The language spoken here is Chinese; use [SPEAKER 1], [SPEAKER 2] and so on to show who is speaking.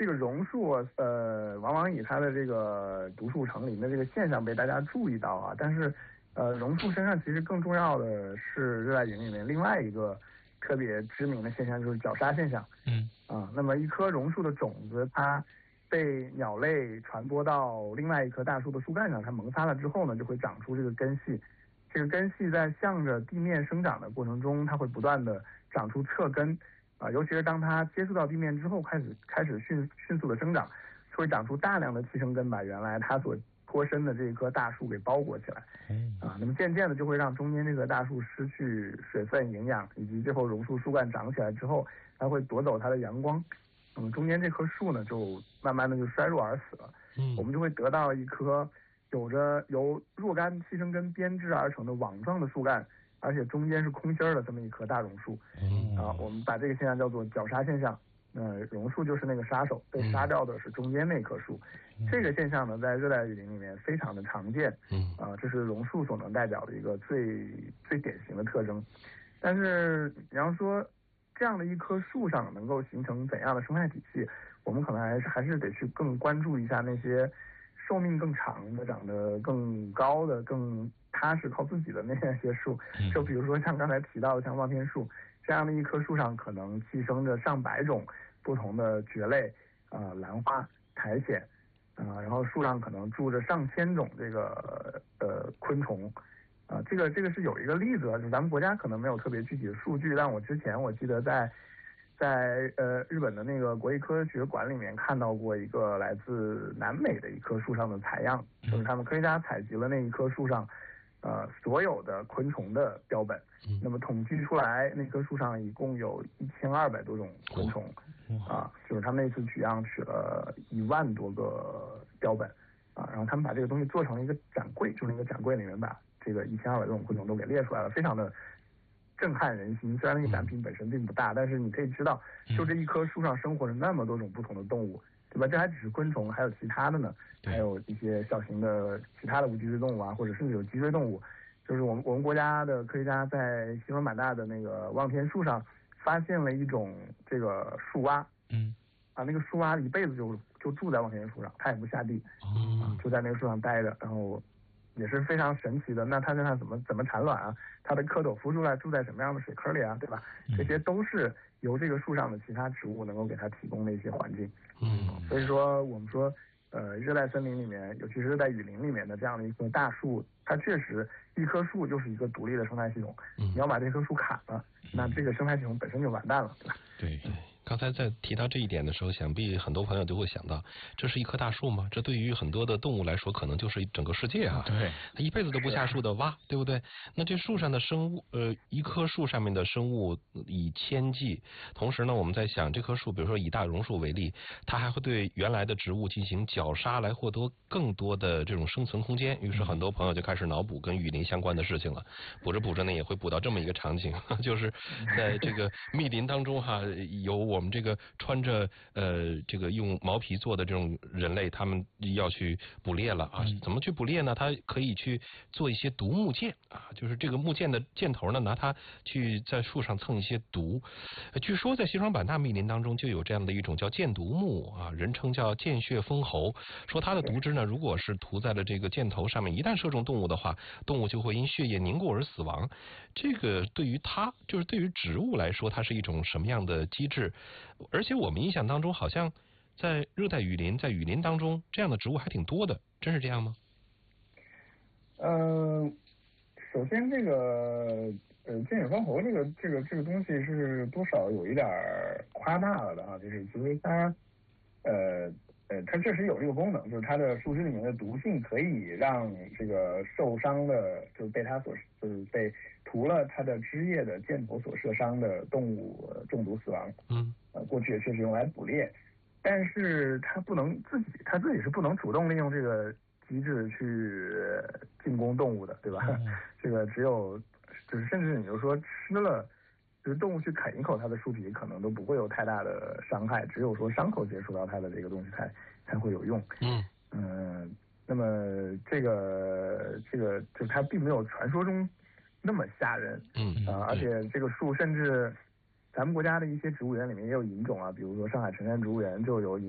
[SPEAKER 1] 这个榕树往往以它的这个独树成林的这个现象被大家注意到啊，但是榕树身上其实更重要的是热带雨林里面另外一个特别知名的现象，就是绞杀现象。那么一棵榕树的种子，它被鸟类传播到另外一棵大树的树干上，它萌发了之后呢，就会长出这个根系。这个根系在向着地面生长的过程中，它会不断的长出侧根。尤其是当它接触到地面之后，开始迅速的生长，会长出大量的气生根，把原来它所脱身的这一棵大树给包裹起来。那么渐渐的就会让中间这棵大树失去水分、营养，以及最后榕树树干长起来之后，它会夺走它的阳光。那么中间这棵树呢，就慢慢的就衰弱而死了。我们就会得到一棵有着由若干气生根编织而成的网状的树干，而且中间是空心的这么一棵大榕树。我们把这个现象叫做绞杀现象。榕树就是那个杀手，被杀掉的是中间那棵树。这个现象呢，在热带雨林里面非常的常见。这是榕树所能代表的一个最典型的特征。但是你要说这样的一棵树上能够形成怎样的生态体系，我们可能还是得去更关注一下那些寿命更长的、长得更高的、更踏实靠自己的那些树。就比如说像刚才提到的像望天树这样的一棵树上，可能寄生着上百种不同的蕨类、兰花、苔藓，然后树上可能住着上千种这个昆虫。这个是有一个例子，就咱们国家可能没有特别具体的数据，但我之前我记得在日本的那个国立科学馆里面看到过一个来自南美的一棵树上的采样，就是他们科学家采集了那一棵树上所有的昆虫的标本。那么统计出来那棵树上一共有1200多种昆虫。就是他们那次取样取了1万多个标本。然后他们把这个东西做成了一个展柜，就是那个展柜里面把这个1200多种昆虫都给列出来了，非常的震撼人心。虽然那个展品本身并不大，但是你可以知道，就这一棵树上生活着那么多种不同的动物，对吧？这还只是昆虫，还有其他的呢，还有一些小型的其他的无脊椎动物啊，或者甚至有脊椎动物。就是我们国家的科学家在西双版纳的那个望天树上发现了一种这个树蛙。那个树蛙一辈子就住在望天树上，它也不下地。就在那个树上待着，然后也是非常神奇的。那它身上怎么产卵啊？它的蝌蚪孵出来住在什么样的水坑里啊？对吧？这些都是由这个树上的其他植物能够给它提供的一些环境。所以说我们说热带森林里面，尤其是热带雨林里面的这样的一棵大树，它确实一棵树就是一个独立的生态系统。你要把这棵树砍了，那这个生态系统本身就完蛋了，对吧？
[SPEAKER 2] 对。刚才在提到这一点的时候，想必很多朋友都会想到，这是一棵大树吗？这对于很多的动物来说，可能就是整个世界啊。
[SPEAKER 3] 对，
[SPEAKER 2] 它一辈子都不下树的蛙，对不对？那这树上的生物，一棵树上面的生物以千计。同时呢，我们在想这棵树，比如说以大榕树为例，它还会对原来的植物进行绞杀，来获得更多的这种生存空间。于是很多朋友就开始脑补跟雨林相关的事情了。补着补着呢，也会补到这么一个场景，就是在这个密林当中有我们这个穿着这个用毛皮做的这种人类，他们要去捕猎了啊！怎么去捕猎呢？他可以去做一些毒木箭啊，就是这个木箭的箭头呢，拿它去在树上蹭一些毒。据说在西双版纳密林当中就有这样的一种叫箭毒木啊，人称叫箭血封喉。说它的毒汁呢，如果是涂在了这个箭头上面，一旦射中动物的话，动物就会因血液凝固而死亡。这个对于它，就是对于植物来说，它是一种什么样的机制？而且我们印象当中，好像在热带雨林，在雨林当中，这样的植物还挺多的，真是这样吗？
[SPEAKER 1] 首先这个箭血封喉这个东西是多少有一点夸大了的啊，就是其实它它确实有这个功能，就是它的树枝里面的毒性可以让这个受伤的，就是就是被涂了它的汁液的箭头所射伤的动物中毒死亡。过去也确实用来捕猎，但是它自己是不能主动利用这个机制去进攻动物的，对吧？这个只有就是甚至你就说吃了，就是动物去啃一口它的树皮，可能都不会有太大的伤害，只有说伤口接触到它的这个东西才会有用。那么这个就是它并没有传说中那么吓人。而且这个树甚至咱们国家的一些植物园里面也有引种啊，比如说上海辰山植物园就有引